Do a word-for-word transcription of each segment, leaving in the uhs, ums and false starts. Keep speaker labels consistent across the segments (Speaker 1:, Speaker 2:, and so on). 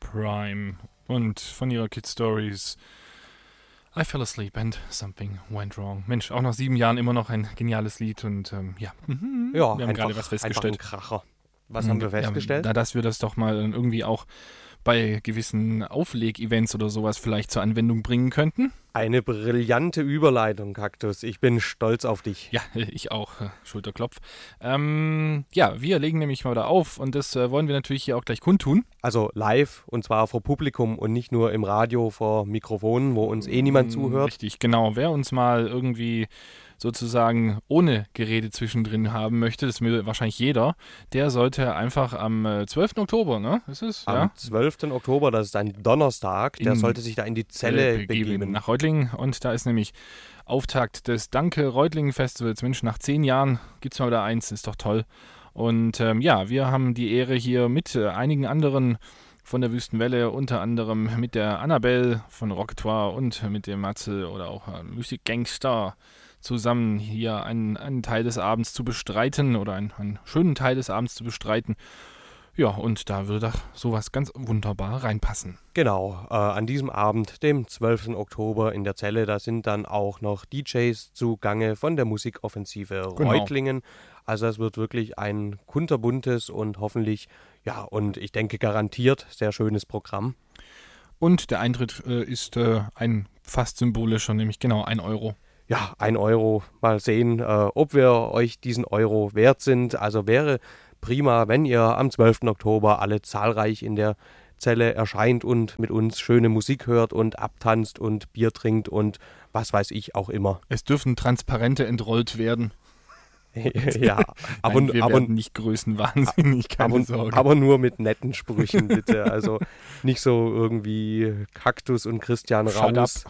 Speaker 1: Prime und von ihrer Kid Stories I Fell Asleep and Something Went Wrong. Mensch, auch nach sieben Jahren immer noch ein geniales Lied und ähm, ja, mhm.
Speaker 2: ja,
Speaker 1: wir haben gerade was festgestellt.
Speaker 2: Einfach ein Kracher. Was haben wir festgestellt?
Speaker 1: Ja, dass wir das doch mal irgendwie auch bei gewissen Aufleg-Events oder sowas vielleicht zur Anwendung bringen könnten.
Speaker 2: Eine brillante Überleitung, Kaktus. Ich bin stolz auf dich.
Speaker 1: Ja, ich auch. Schulterklopf. Ähm, ja, wir legen nämlich mal da auf und das äh, wollen wir natürlich hier auch gleich kundtun.
Speaker 2: Also live und zwar vor Publikum und nicht nur im Radio vor Mikrofonen, wo uns eh niemand zuhört.
Speaker 1: Richtig, genau. Wer uns mal irgendwie sozusagen ohne Gerede zwischendrin haben möchte, das will wahrscheinlich jeder, der sollte einfach am äh, zwölften Oktober, ne? Ist es?
Speaker 2: Am
Speaker 1: ja?
Speaker 2: zwölften Oktober, das ist ein Donnerstag, der
Speaker 1: in
Speaker 2: sollte sich da in die Zelle
Speaker 1: äh, begeben.
Speaker 2: begeben.
Speaker 1: Nach Reutlingen und da ist nämlich Auftakt des Danke-Reutlingen-Festivals. Mensch, nach zehn Jahren gibt es mal wieder eins, ist doch toll. Und ähm, ja, wir haben die Ehre hier mit äh, einigen anderen von der Wüstenwelle, unter anderem mit der Annabelle von Rocketoire und mit dem Matze oder auch äh, Music Gangster zusammen hier einen, einen Teil des Abends zu bestreiten oder einen, einen schönen Teil des Abends zu bestreiten. Ja, und da würde doch sowas ganz wunderbar reinpassen.
Speaker 2: Genau, äh, an diesem Abend, dem zwölften Oktober in der Zelle, da sind dann auch noch D Js zugange von der Musikoffensive
Speaker 1: Genau.
Speaker 2: Reutlingen. Also es wird wirklich ein kunterbuntes und hoffentlich, ja, und ich denke garantiert sehr schönes Programm.
Speaker 1: Und der Eintritt äh, ist äh, ein fast symbolischer, nämlich genau ein Euro.
Speaker 2: Ja, ein Euro. Mal sehen, äh, ob wir euch diesen Euro wert sind. Also wäre prima, wenn ihr am zwölften Oktober alle zahlreich in der Zelle erscheint und mit uns schöne Musik hört und abtanzt und Bier trinkt und was weiß ich auch immer.
Speaker 1: Es dürfen Transparente entrollt werden.
Speaker 2: Ja, aber,
Speaker 1: Nein, wir
Speaker 2: aber,
Speaker 1: werden nicht größenwahnsinnig, keine
Speaker 2: aber,
Speaker 1: Sorge.
Speaker 2: aber nur mit netten Sprüchen, bitte. Also nicht so irgendwie Kaktus und Christian
Speaker 1: Shut
Speaker 2: Raus.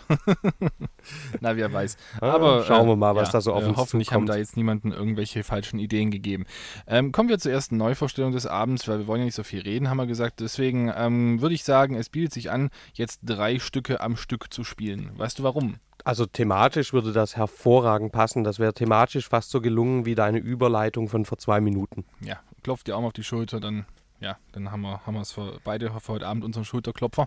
Speaker 1: Na, wer weiß.
Speaker 2: Ah,
Speaker 1: Aber
Speaker 2: schauen wir
Speaker 1: äh,
Speaker 2: mal, was
Speaker 1: ja,
Speaker 2: da so auf
Speaker 1: äh,
Speaker 2: uns
Speaker 1: hoffentlich
Speaker 2: zukommt.
Speaker 1: haben da jetzt niemanden irgendwelche falschen Ideen gegeben. Ähm, kommen wir zur ersten Neuvorstellung des Abends, weil wir wollen ja nicht so viel reden, haben wir gesagt. Deswegen ähm, würde ich sagen, es bietet sich an, jetzt drei Stücke am Stück zu spielen. Weißt du warum?
Speaker 2: Also thematisch würde das hervorragend passen. Das wäre thematisch fast so gelungen wie deine Überleitung von vor zwei Minuten.
Speaker 1: Ja, klopft dir auch mal auf die Schulter, dann, ja, dann haben wir haben wir es für beide für heute Abend, unseren Schulterklopfer.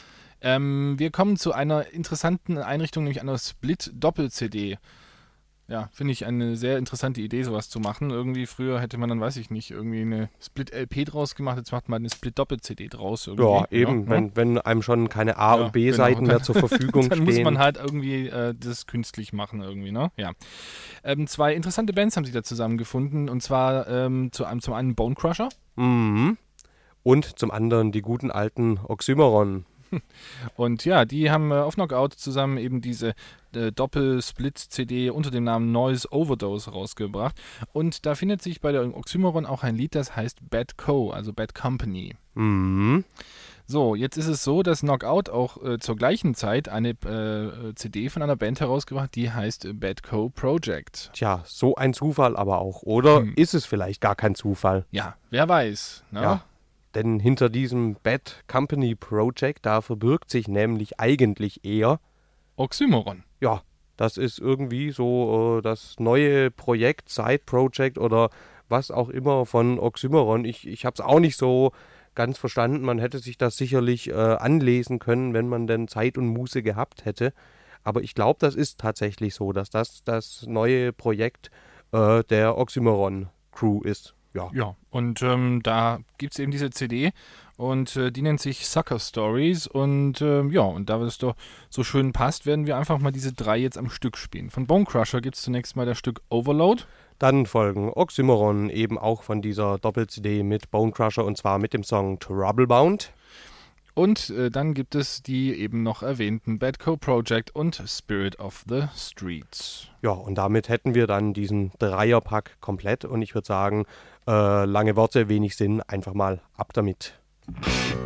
Speaker 1: Ähm, wir kommen zu einer interessanten Einrichtung, nämlich einer Split-Doppel-C D. Ja, finde ich eine sehr interessante Idee, sowas zu machen. Irgendwie früher hätte man dann, weiß ich nicht, irgendwie eine Split-L P draus gemacht, jetzt macht man eine Split-Doppel-C D draus. Irgendwie.
Speaker 2: Ja, eben,
Speaker 1: ja,
Speaker 2: wenn, wenn einem schon keine A-
Speaker 1: ja,
Speaker 2: und B-Seiten
Speaker 1: genau.
Speaker 2: mehr zur Verfügung
Speaker 1: dann
Speaker 2: stehen.
Speaker 1: muss man halt irgendwie äh, das künstlich machen irgendwie, ne? Ja. Ähm, zwei interessante Bands haben sich da zusammengefunden und zwar ähm, zu einem, zum einen Bone Crusher.
Speaker 2: Mhm. Und zum anderen die guten alten Oxymoron.
Speaker 1: Und ja, die haben äh, auf Knockout zusammen eben diese äh, Doppel-Split-C D unter dem Namen Noise Overdose rausgebracht. Und da findet sich bei der Oxymoron auch ein Lied, das heißt Bad Co., also Bad Company.
Speaker 2: Mhm.
Speaker 1: So, jetzt ist es so, dass Knockout auch äh, zur gleichen Zeit eine äh, C D von einer Band herausgebracht, die heißt Bad Co. Project.
Speaker 2: Tja, so ein Zufall aber auch. Oder
Speaker 1: Hm.
Speaker 2: ist es vielleicht gar kein Zufall?
Speaker 1: Ja, wer weiß. Ne?
Speaker 2: Ja. Denn hinter diesem Bad Company Project, da verbirgt sich nämlich eigentlich eher,
Speaker 1: Oxymoron.
Speaker 2: ja, das ist irgendwie so äh, das neue Projekt, Side-Project oder was auch immer von Oxymoron. Ich, ich habe es auch nicht so ganz verstanden. Man hätte sich das sicherlich äh, anlesen können, wenn man denn Zeit und Muße gehabt hätte. Aber ich glaube, das ist tatsächlich so, dass das das neue Projekt äh, der Oxymoron-Crew ist. Ja.
Speaker 1: Ja, und ähm, da gibt es eben diese C D und äh, die nennt sich Sucker Stories und ähm, ja, und da es doch so schön passt, werden wir einfach mal diese drei jetzt am Stück spielen. Von Bone Crusher gibt es zunächst mal das Stück Overload.
Speaker 2: Dann folgen Oxymoron, eben auch von dieser Doppel-C D mit Bone Crusher und zwar mit dem Song Troublebound.
Speaker 1: Und äh, dann gibt es die eben noch erwähnten Bad Co. Project und Spirit of the Streets.
Speaker 2: Ja, und damit hätten wir dann diesen Dreierpack komplett und ich würde sagen, äh, lange Worte, wenig Sinn, einfach mal ab damit.